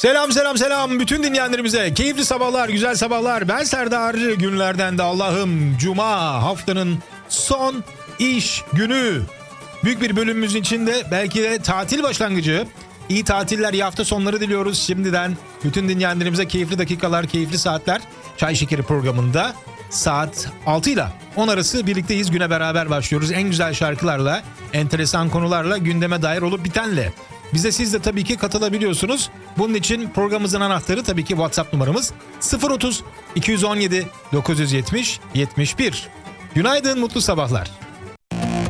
Selam selam selam bütün dinleyenlerimize. Keyifli sabahlar, güzel sabahlar. Ben Serdar. Günlerden de Allah'ım Cuma, haftanın son iş günü. Büyük bir bölümümüzün içinde belki de tatil başlangıcı. İyi tatiller, iyi hafta sonları diliyoruz şimdiden. Bütün dinleyenlerimize keyifli dakikalar, keyifli saatler. Çay Şekeri programında saat 6 ile 10 arası birlikteyiz. Güne beraber başlıyoruz. En güzel şarkılarla, enteresan konularla, gündeme dair olup bitenle. Bize siz de tabii ki katılabiliyorsunuz. Bunun için programımızın anahtarı tabii ki WhatsApp numaramız 030 217 970 71. Günaydın, mutlu sabahlar.